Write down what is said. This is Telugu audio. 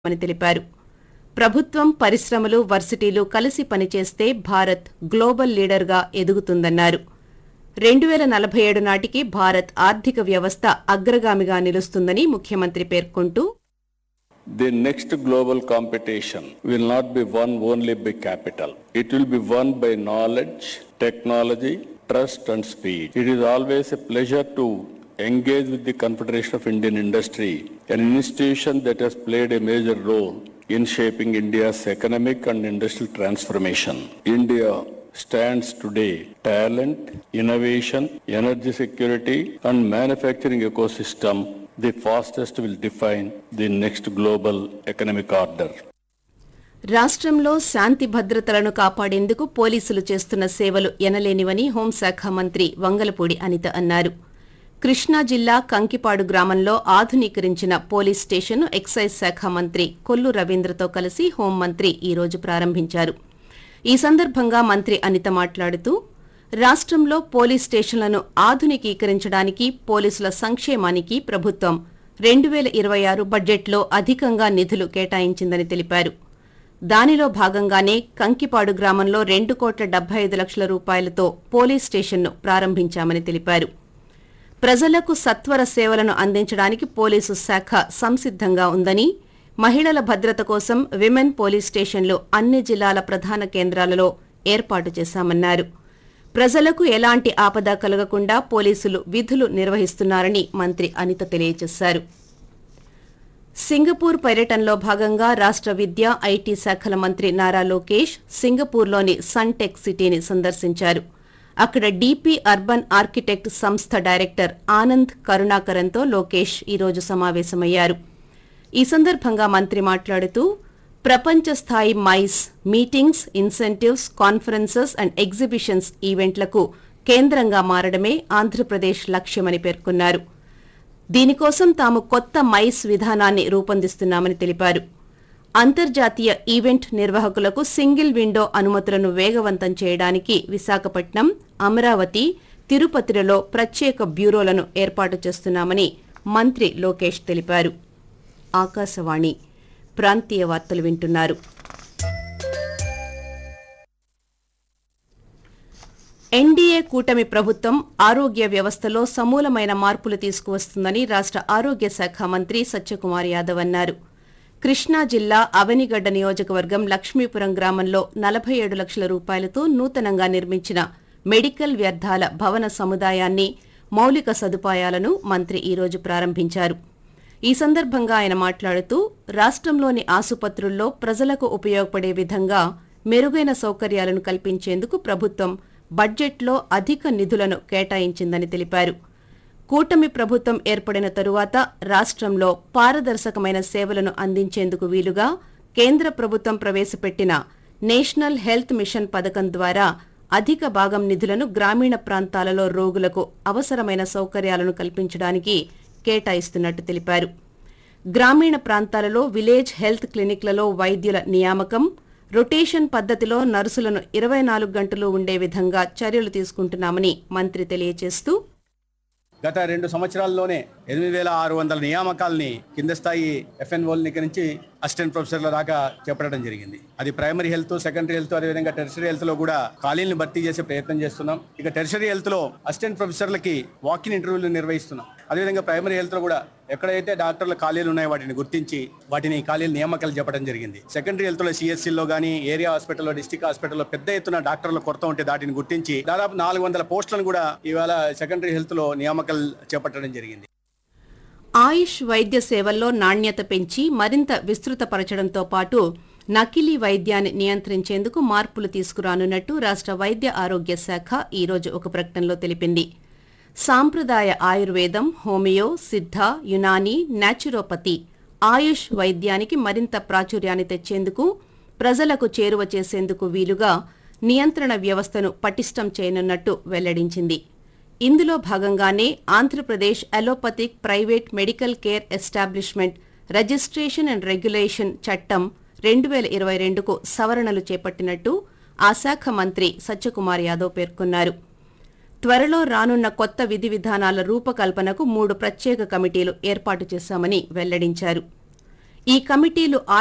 అని తెలిపారు. ప్రభుత్వం, పరిశ్రమలు, వర్సిటీలు కలిసి పనిచేస్తే భారత్ గ్లోబల్ లీడర్గా ఎదుగుతుందన్నారు. 2047 నాటికి భారత్ ఆర్థిక వ్యవస్థ అగ్రగామిగా నిలుస్తుందని ముఖ్యమంత్రి పేర్కొంటూ, The next global competition will not be won only by capital. It will be won by knowledge, technology, trust and speed. It is always a pleasure to engage with the Confederation of Indian Industry, an institution that has played a major role in shaping India's economic and industrial transformation. India stands today talent, innovation, energy security and manufacturing ecosystem. The fastest will define the next global economic order. రాష్ట్రంలో శాంతి భద్రతలను కాపాడేందుకు పోలీసులు చేస్తున్న సేవలు ఎనలేనివని హోంశాఖ మంత్రి వంగలపూడి అనిత అన్నారు. కృష్ణా జిల్లా కంకిపాడు గ్రామంలో ఆధునీకరించిన పోలీస్ స్టేషన్ను ఎక్సైజ్ శాఖ మంత్రి కొల్లు రవీంద్రతో కలిసి హోంమంత్రి ఈ రోజు ప్రారంభించారు. ఈ సందర్భంగా మంత్రి అనిత మాట్లాడుతూ, రాష్ట్రంలో పోలీస్ స్టేషన్లను ఆధునికీకరించడానికి, పోలీసుల సంక్షేమానికి ప్రభుత్వం 2026 బడ్జెట్లో అధికంగా నిధులు కేటాయించిందని తెలిపారు. దానిలో భాగంగానే కంకిపాడు గ్రామంలో 2,75,00,000 రూపాయలతో పోలీస్ స్టేషన్ను ప్రారంభించామని తెలిపారు. ప్రజలకు సత్వర సేవలను అందించడానికి పోలీసు శాఖ సంసిద్దంగా ఉందని, మహిళల భద్రత కోసం విమెన్ పోలీస్ స్టేషన్లు అన్ని జిల్లాల ప్రధాన కేంద్రాలలో ఏర్పాటు చేశామన్నారు. ప్రజలకు ఎలాంటి ఆపద కలగకుండా పోలీసులు విధులు నిర్వహిస్తున్నారని మంత్రి అనిత తెలియజేశారు. సింగపూర్ పర్యటనలో భాగంగా రాష్ట్ర విద్యా, ఐటీ శాఖల మంత్రి నారా లోకేష్ సింగపూర్లోని సన్టెక్ సిటీని సందర్శించారు. అక్కడ డీపీ అర్బన్ ఆర్కిటెక్ట్ సంస్థ డైరెక్టర్ ఆనంద్ కరుణాకరన్తో లోకేష్ ఈరోజు సమావేశమయ్యారు. ఈ సందర్భంగా మంత్రి మాట్లాడుతూ, ప్రపంచ స్థాయి mice, meetings, incentives, conferences and exhibitions ఈవెంట్లకు కేంద్రంగా మారడమే ఆంధ్రప్రదేశ్ లక్ష్యమని పేర్కొన్నారు. దీనికోసం తాము కొత్త మైస్ విధానాన్ని రూపొందిస్తున్నామని తెలిపారు. అంతర్జాతీయ ఈవెంట్ నిర్వాహకులకు సింగిల్ విండో అనుమతులను వేగవంతం చేయడానికి విశాఖపట్నం, అమరావతి, తిరుపతిలలో ప్రత్యేక బ్యూరోలను ఏర్పాటు చేస్తున్నామని మంత్రి లోకేష్ తెలిపారు. ఆకాశవాణి ప్రాంతీయ వార్తలు వింటున్నారు. ఎన్డీఏ కూటమి ప్రభుత్వం ఆరోగ్య వ్యవస్థలో సమూలమైన మార్పులు తీసుకువస్తుందని రాష్ట్ర ఆరోగ్య శాఖ మంత్రి సత్యకుమార్ యాదవ్ అన్నారు. కృష్ణా జిల్లా అవనిగడ్డ నియోజకవర్గం లక్ష్మీపురం గ్రామంలో 47 లక్షల రూపాయలతో నూతనంగా నిర్మించిన మెడికల్ వ్యర్థాల భవన సముదాయాన్ని, మౌలిక సదుపాయాలను మంత్రి ఈ రోజు ప్రారంభించారు. ఈ సందర్భంగా ఆయన మాట్లాడుతూ, రాష్ట్రంలోని ఆసుపత్రుల్లో ప్రజలకు ఉపయోగపడే విధంగా మెరుగైన సౌకర్యాలను కల్పించేందుకు ప్రభుత్వం బడ్జెట్లో అధిక నిధులను కేటాయించిందని తెలిపారు. కూటమి ప్రభుత్వం ఏర్పడిన తరువాత రాష్ట్రంలో పారదర్శకమైన సేవలను అందించేందుకు వీలుగా కేంద్ర ప్రభుత్వం ప్రవేశపెట్టిన నేషనల్ హెల్త్ మిషన్ పథకం ద్వారా అధిక భాగం నిధులను గ్రామీణ ప్రాంతాలలో రోగులకు అవసరమైన సౌకర్యాలను కల్పించడానికి కేటాయిస్తున్నట్టు తెలిపారు. గ్రామీణ ప్రాంతాలలో విలేజ్ హెల్త్ క్లినిక్లలో వైద్యుల నియామకం, రొటేషన్ పద్ధతిలో నర్సులను 24 గంటలు ఉండే విధంగా చర్యలు తీసుకుంటున్నామని మంత్రి తెలియజేస్తూ, గత 2 సంవత్సరాల్లోనే 8,600 నియామకాలని కింద స్థాయి ఎఫ్ఎన్ఓల దగ్గర నుంచి అసిస్టెంట్ ప్రొఫెసర్ల దాకా చేపట్టడం జరిగింది. అది ప్రైమరీ హెల్త్, సెకండరీ హెల్త్, అదేవిధంగా టెర్షరీ హెల్త్ లో కూడా ఖాళీలను భర్తీ చేసే ప్రయత్నం చేస్తున్నాం. ఇక టెర్షరీ హెల్త్ లో అసిస్టెంట్ ప్రొఫెసర్లకి వాకిన్ ఇంటర్వ్యూలు నిర్వహిస్తున్నాం. అదేవిధంగా ప్రైమరీ హెల్త్ లో కూడా ఎక్కడైతే డాక్టర్ల ఖాళీలు ఉన్నాయో వాటిని గుర్తించి వాటిని ఖాళీలు నియామకాలు చెప్పడం జరిగింది. సెకండరీ హెల్త్ లో సిఎస్సీలో కానీ, ఏరియా హాస్పిటల్లో, డిస్టిక్ హాస్పిటల్లో పెద్ద ఎత్తున డాక్టర్ల కొరత ఉంటే వాటిని గుర్తించి దాదాపు 400 పోస్టులను కూడా ఇవాళ సెకండరీ హెల్త్ లో నియామకాలు చేపట్టడం జరిగింది. ఆయుష్ వైద్య సేవల్లో నాణ్యత పెంచి మరింత విస్తృతపరచడంతో పాటు నకిలీ వైద్యాన్ని నియంత్రించేందుకు మార్పులు తీసుకురానున్నట్టు రాష్ట్ర వైద్య ఆరోగ్య శాఖ ఈ రోజు ఒక ప్రకటనలో తెలిపింది. సాంప్రదాయ ఆయుర్వేదం, హోమియో, సిద్ధ, యునాని, న్యాచురోపతి, ఆయుష్ వైద్యానికి మరింత ప్రాచుర్యాన్ని తెచ్చేందుకు, ప్రజలకు చేరువ చేసేందుకు వీలుగా నియంత్రణ వ్యవస్థను పటిష్టం చేయనున్నట్టు వెల్లడించింది. ఇందులో భాగంగానే Andhra Pradesh allopathic private medical care establishment registration and regulation చట్టం 2022కు సవరణలు చేపట్టినట్టు ఆ శాఖ మంత్రి సత్యకుమార్ యాదవ్ పేర్కొన్నారు. త్వరలో రానున్న కొత్త విధి విధానాల రూపకల్పనకు 3 ప్రత్యేక కమిటీలు ఏర్పాటు చేశామని వెల్లడించారు. ఈ కమిటీలు